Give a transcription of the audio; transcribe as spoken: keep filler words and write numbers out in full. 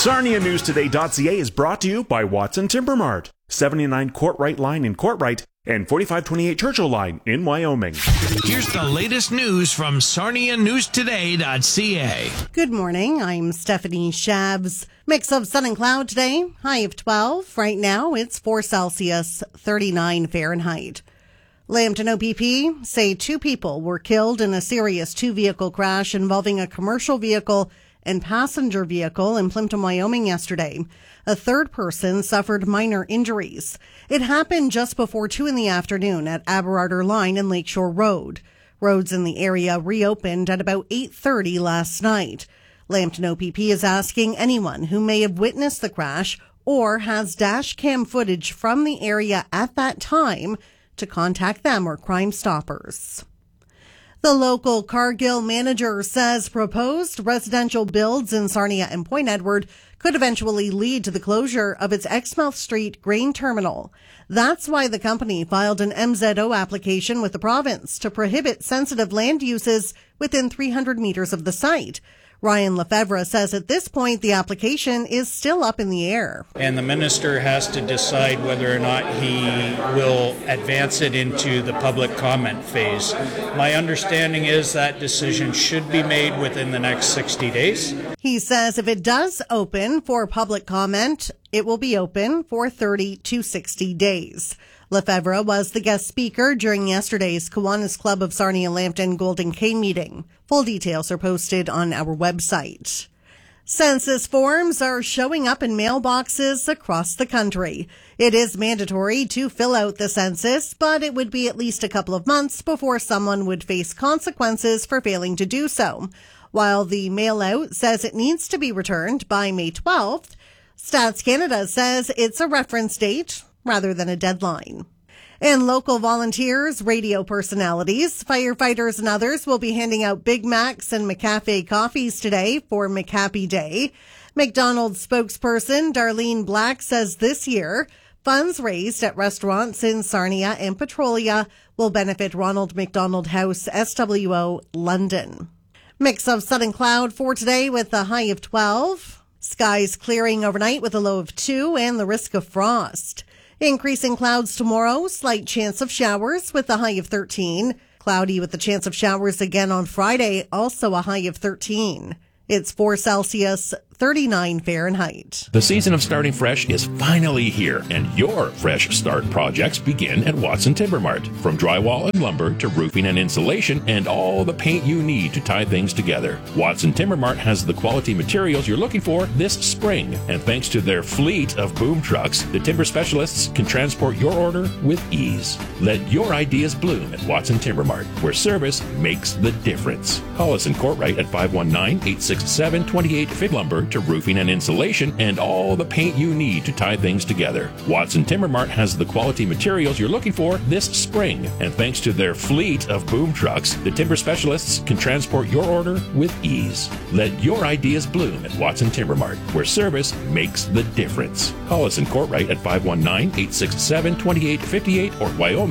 Sarnia News Today dot C A is brought to you by Watson Timber Mart, seventy-nine Courtright Line in Courtright and forty-five twenty-eight Churchill Line in Wyoming. Here's the latest news from Sarnia News Today dot C A. Good morning. I'm Stephanie Shabs. Mix of sun and cloud today. High of twelve. Right now it's four Celsius, thirty-nine Fahrenheit. Lambton O P P say two people were killed in a serious two-vehicle crash involving a commercial vehicle and passenger vehicle in Plimpton, Wyoming yesterday. A third person suffered minor injuries. It happened just before two in the afternoon at Aberarder Line and Lakeshore Road. Roads in the area reopened at about eight thirty last night. Lambton O P P is asking anyone who may have witnessed the crash or has dash cam footage from the area at that time to contact them or Crime Stoppers. The local Cargill manager says proposed residential builds in Sarnia and Point Edward could eventually lead to the closure of its Exmouth Street grain terminal. That's why the company filed an M Z O application with the province to prohibit sensitive land uses within three hundred meters of the site. Ryan Lefebvre says at this point the application is still up in the air. And the minister has to decide whether or not he will advance it into the public comment phase. My understanding is that decision should be made within the next sixty days. He says if it does open for public comment, it will be open for thirty to sixty days. Lefebvre was the guest speaker during yesterday's Kiwanis Club of Sarnia Lambton Golden Cane meeting. Full details are posted on our website. Census forms are showing up in mailboxes across the country. It is mandatory to fill out the census, but it would be at least a couple of months before someone would face consequences for failing to do so. While the mail-out says it needs to be returned by May twelfth, Stats Canada says it's a reference date rather than a deadline. And local volunteers, radio personalities, firefighters, and others will be handing out Big Macs and McCafe coffees today for McHappy Day. McDonald's spokesperson Darlene Black says this year, funds raised at restaurants in Sarnia and Petrolia will benefit Ronald McDonald House, S W O, London. Mix of sun and cloud for today with a high of twelve. Skies clearing overnight with a low of two and the risk of frost. Increasing clouds tomorrow, slight chance of showers with a high of thirteen. Cloudy with the chance of showers again on Friday, also a high of thirteen. It's four Celsius, thirty-nine Fahrenheit. The season of starting fresh is finally here, and your fresh start projects begin at Watson Timber Mart. From drywall and lumber to roofing and insulation and all the paint you need to tie things together. Watson Timber Mart has the quality materials you're looking for this spring, and thanks to their fleet of boom trucks, the timber specialists can transport your order with ease. Let your ideas bloom at Watson Timber Mart, where service makes the difference. Call us in Courtright at five one nine, eight six seven, two eight five zero lumber to roofing and insulation and all the paint you need to tie things together. Watson Timber Mart has the quality materials you're looking for this spring, and thanks to their fleet of boom trucks, the timber specialists can transport your order with ease. Let your ideas bloom at Watson Timber Mart, where service makes the difference. Call us in Courtright at five one nine, eight six seven, two eight five eight or Wyoming